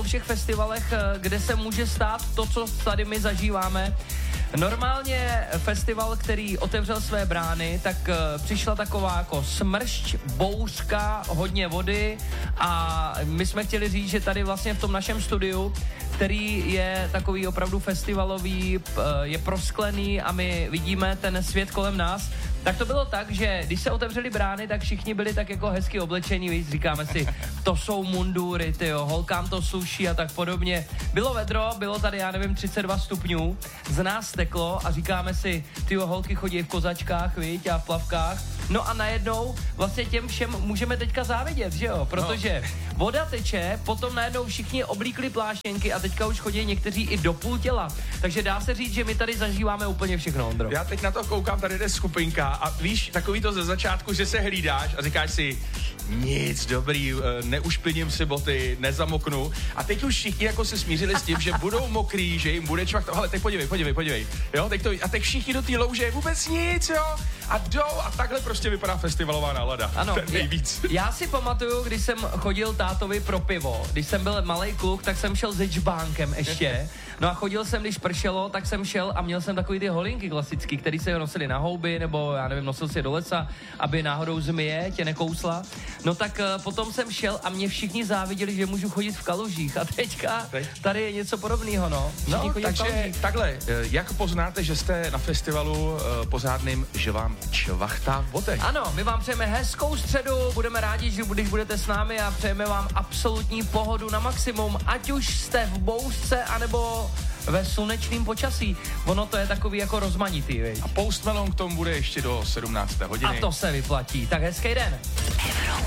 všech festivalech, kde se může stát to, co tady my zažíváme. Normálně festival, který otevřel své brány, tak přišla taková jako smršť, bouřka, hodně vody a my jsme chtěli říct, že tady vlastně v tom našem studiu, který je takový opravdu festivalový, je prosklený a my vidíme ten svět kolem nás, tak to bylo tak, že když se otevřely brány, tak všichni byli tak jako hezky oblečení, víc, říkáme si, to jsou mundury, tyjo, holkám to sluší a tak podobně. Bylo vedro, bylo tady, já nevím, 32 stupňů, z nás teklo a říkáme si, tyjo, holky chodí v kozačkách, viď, a v plavkách. No a najednou vlastně těm všem můžeme teďka závidět, že jo, protože voda teče, potom najednou všichni oblíkli pláštěnky a teďka už chodí někteří i do půl těla. Takže dá se říct, že my tady zažíváme úplně všechno, Ondro. Já teď na to koukám, tady jde skupinka a víš, takový to ze začátku, že se hlídáš a říkáš si, nic, dobrý, neušpiním si boty, nezamoknu. A teď už všichni jako se smířili s tím, že budou mokrý, že jim bude čvakt. Ale teď podívej. Jo, teď všichni do té louže, vůbec nic, jo. A jdou a takhle prostě vypadá festivalová nálada. Ano, nejvíc. Já si pamatuju, když jsem chodil tátovi pro pivo. Když jsem byl malej kluk, tak jsem šel se džbánkem ještě. No a chodil jsem, když pršelo, tak jsem šel a měl jsem takový ty holinky klasický, který se nosili na houby, nebo já nevím, nosil si do lesa, aby náhodou zmije tě nekousla. No tak potom jsem šel a mě všichni záviděli, že můžu chodit v kalužích. A teďka tady je něco podobného, no. No, takže takhle, jak poznáte, že jste na festivalu pořádným, že vám čvachtá v botech? Ano, my vám přejeme hezkou středu, budeme rádi, že když budete s námi a přejeme vám absolutní pohodu na maximum, ať už jste v bouřce, anebo ve slunečném počasí. Ono to je takový jako rozmanitý, viď? A Post Malone k tomu bude ještě do 17. hodiny. A to se vyplatí. Tak hezký den.